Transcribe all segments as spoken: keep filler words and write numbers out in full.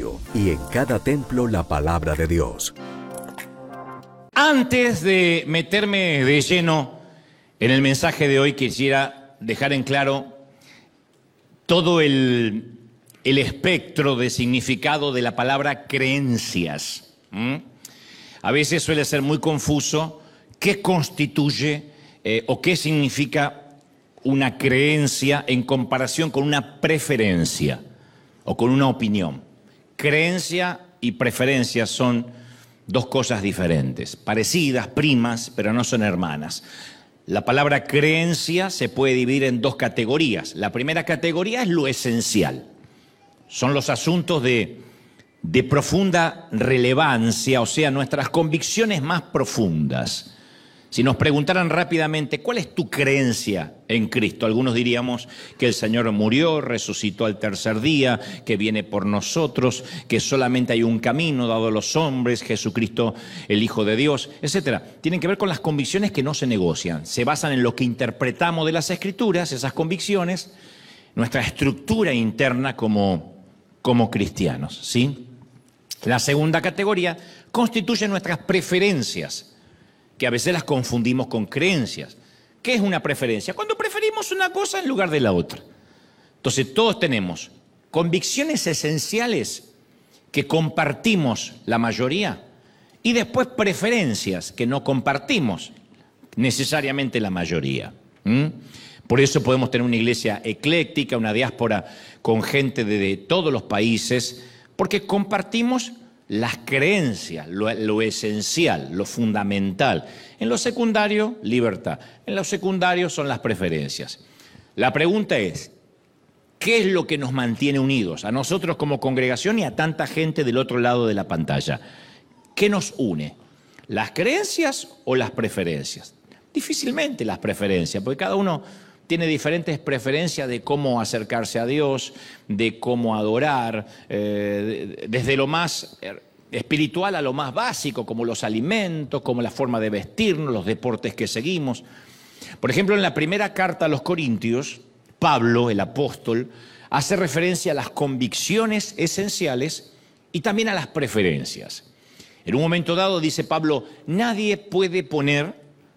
radio y en cada templo la palabra de Dios. Antes de meterme de lleno en el mensaje de hoy, quisiera dejar en claro todo el, el espectro de significado de la palabra creencias. ¿Mm? A veces suele ser muy confuso qué constituye eh, o qué significa una creencia en comparación con una preferencia o con una opinión. Creencia y preferencia son dos cosas diferentes, parecidas, primas, pero no son hermanas. La palabra creencia se puede dividir en dos categorías. La primera categoría es lo esencial. Son los asuntos de, de profunda relevancia, o sea, nuestras convicciones más profundas. Si nos preguntaran rápidamente, ¿cuál es tu creencia en Cristo? Algunos diríamos que el Señor murió, resucitó al tercer día, que viene por nosotros, que solamente hay un camino dado a los hombres, Jesucristo, el Hijo de Dios, etcétera. Tienen que ver con las convicciones que no se negocian. Se basan en lo que interpretamos de las Escrituras, esas convicciones, nuestra estructura interna como, como cristianos, ¿sí? La segunda categoría constituye nuestras preferencias, que a veces las confundimos con creencias. ¿Qué es una preferencia? Cuando preferimos una cosa en lugar de la otra. Entonces todos tenemos convicciones esenciales que compartimos la mayoría y después preferencias que no compartimos necesariamente la mayoría. ¿Mm? Por eso podemos tener una iglesia ecléctica, una diáspora con gente de, de todos los países, porque compartimos las creencias, lo, lo esencial, lo fundamental. En lo secundario, libertad. En lo secundario son las preferencias. La pregunta es, ¿qué es lo que nos mantiene unidos? A nosotros como congregación y a tanta gente del otro lado de la pantalla. ¿Qué nos une? ¿Las creencias o las preferencias? Difícilmente las preferencias, porque cada uno tiene diferentes preferencias de cómo acercarse a Dios, de cómo adorar, eh, desde lo más espiritual a lo más básico, como los alimentos, como la forma de vestirnos, los deportes que seguimos. Por ejemplo, en la primera carta a los Corintios, Pablo, el apóstol, hace referencia a las convicciones esenciales y también a las preferencias. En un momento dado, dice Pablo, nadie puede poner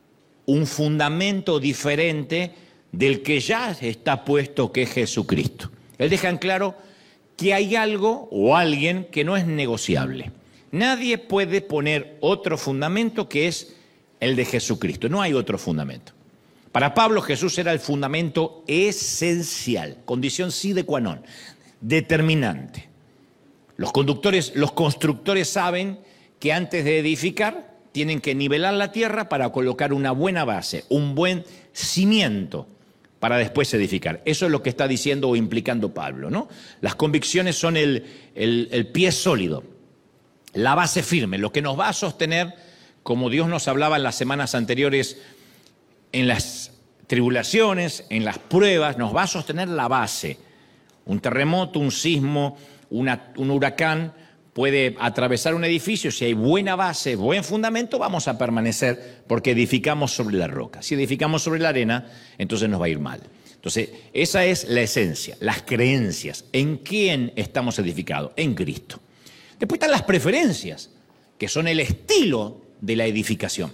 un fundamento diferente del que ya está puesto, que es Jesucristo. Él deja en claro que hay algo o alguien que no es negociable. Nadie puede poner otro fundamento que es el de Jesucristo. No hay otro fundamento. Para Pablo, Jesús era el fundamento esencial, condición sine qua non, determinante. Los conductores, los constructores saben que antes de edificar tienen que nivelar la tierra para colocar una buena base, un buen cimiento, para después edificar. Eso es lo que está diciendo o implicando Pablo, ¿no? Las convicciones son el, el, el pie sólido, la base firme, lo que nos va a sostener, como Dios nos hablaba en las semanas anteriores, en las tribulaciones, en las pruebas, nos va a sostener la base. Un terremoto, un sismo, una, un huracán puede atravesar un edificio. Si hay buena base, buen fundamento, vamos a permanecer porque edificamos sobre la roca. Si edificamos sobre la arena, entonces nos va a ir mal. Entonces, esa es la esencia, las creencias. ¿En quién estamos edificados? En Cristo. Después están las preferencias, que son el estilo de la edificación.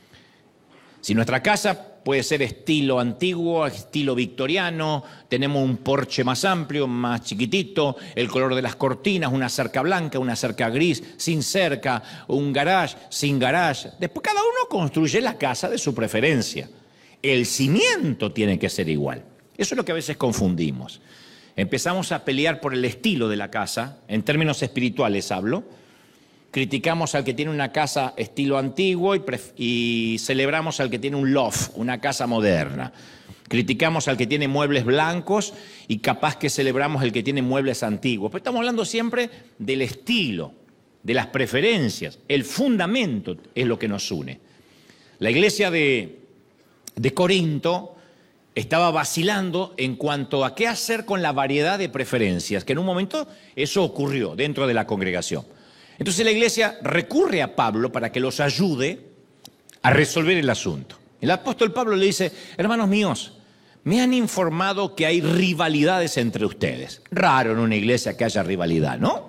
Si nuestra casa puede ser estilo antiguo, estilo victoriano, tenemos un porche más amplio, más chiquitito, el color de las cortinas, una cerca blanca, una cerca gris, sin cerca, un garage, sin garage. Después cada uno construye la casa de su preferencia. El cimiento tiene que ser igual. Eso es lo que a veces confundimos. Empezamos a pelear por el estilo de la casa, en términos espirituales hablo. Criticamos al que tiene una casa estilo antiguo y, y celebramos al que tiene un loft, una casa moderna. Criticamos al que tiene muebles blancos y capaz que celebramos al que tiene muebles antiguos. Pero estamos hablando siempre del estilo, de las preferencias. El fundamento es lo que nos une. La iglesia de, de Corinto estaba vacilando en cuanto a qué hacer con la variedad de preferencias, que en un momento eso ocurrió dentro de la congregación. Entonces la iglesia recurre a Pablo para que los ayude a resolver el asunto. El apóstol Pablo le dice, hermanos míos, me han informado que hay rivalidades entre ustedes. Raro en una iglesia que haya rivalidad, ¿no?